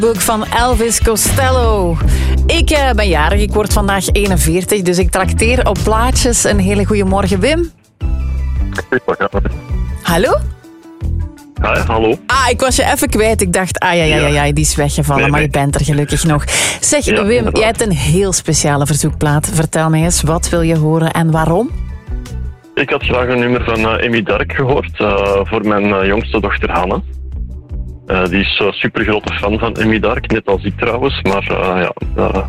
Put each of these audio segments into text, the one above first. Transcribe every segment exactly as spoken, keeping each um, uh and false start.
Boek van Elvis Costello. Ik uh, ben jarig, ik word vandaag eenenveertig, dus ik trakteer op plaatjes. Een hele goede morgen, Wim. Hallo? Hi, hallo. Ah, ik was je even kwijt. Ik dacht, ah ja, ja, ja, ja die is weggevallen, nee, maar nee. Je bent er gelukkig nog. Zeg, ja, Wim, inderdaad. Jij hebt een heel speciale verzoekplaat. Vertel mij eens, wat wil je horen en waarom? Ik had graag een nummer van uh, Emmy Dark gehoord, uh, voor mijn uh, jongste dochter Hanne. Uh, die is uh, super grote fan van Emmy Dark, net als ik trouwens, maar uh, ja... Uh...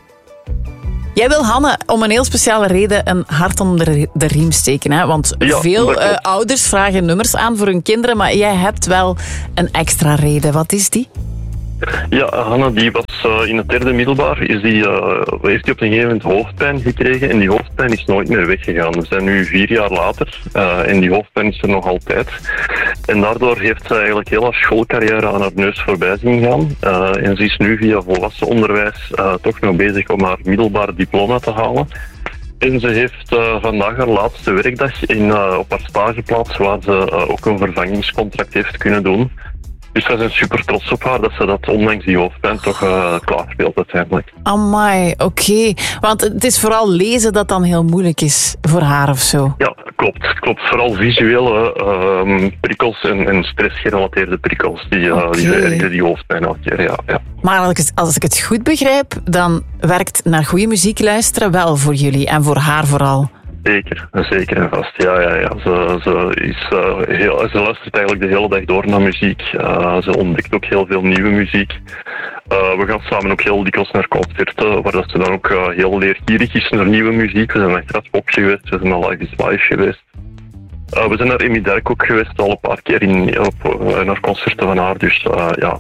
Jij wil Hanne om een heel speciale reden een hart onder de, de riem steken, hè? Want ja, veel uh, ouders vragen nummers aan voor hun kinderen, maar jij hebt wel een extra reden. Wat is die? Ja, Hanne die was uh, in het derde middelbaar, is die, uh, heeft die op een gegeven moment hoofdpijn gekregen en die hoofdpijn is nooit meer weggegaan. We zijn nu vier jaar later uh, en die hoofdpijn is er nog altijd. En daardoor heeft ze eigenlijk heel haar schoolcarrière aan haar neus voorbij zien gaan. Uh, en ze is nu via volwassen onderwijs uh, toch nog bezig om haar middelbare diploma te halen. En ze heeft uh, vandaag haar laatste werkdag in, uh, op haar stageplaats waar ze uh, ook een vervangingscontract heeft kunnen doen. Dus wij zijn super trots op haar dat ze dat ondanks die hoofdpijn toch uh, klaarspeelt uiteindelijk. Amai, oké. Okay. Want het is vooral lezen dat dan heel moeilijk is voor haar of zo. Ja, klopt. klopt. Vooral visuele uh, prikkels en, en stressgerelateerde prikkels die, uh, okay. die verergeren die hoofdpijn elke keer. Ja, ja. Maar als ik, het, als ik het goed begrijp, dan werkt naar goede muziek luisteren wel voor jullie en voor haar vooral. Zeker, zeker en vast. Ja, ja, ja. Ze, ze, is, uh, heel, ze luistert eigenlijk de hele dag door naar muziek. Uh, ze ontdekt ook heel veel nieuwe muziek. Uh, we gaan samen ook heel dikwijls naar concerten, waar dat ze dan ook uh, heel leergierig is naar nieuwe muziek. We zijn naar Graspop geweest, we zijn naar Live is Live geweest. Uh, we zijn naar Emmy Dark ook geweest, al een paar keer in, op, uh, naar concerten van haar. Dus uh, ja...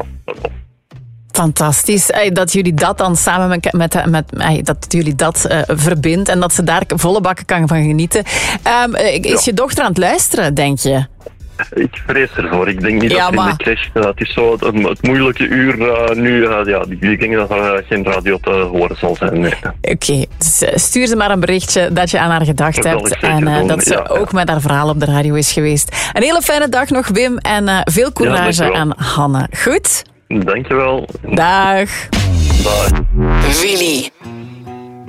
Fantastisch. Dat jullie dat dan samen met, met, met dat jullie dat uh, verbindt en dat ze daar volle bakken kan van genieten. Um, is ja. je dochter aan het luisteren, denk je? Ik vrees ervoor. Ik denk niet ja, dat ze maar... in de crash... Uh, het is zo het, het moeilijke uur uh, nu. Uh, ja, ik denk dat er uh, geen radio te horen zal zijn. Nee. Oké, okay. Dus, uh, stuur ze maar een berichtje dat je aan haar gedacht dat hebt. En uh, dat ze ja, ook ja. met haar verhaal op de radio is geweest. Een hele fijne dag nog, Wim. En uh, veel courage ja, aan Hanne. Goed? Dankjewel. Dag. Dag. Willy.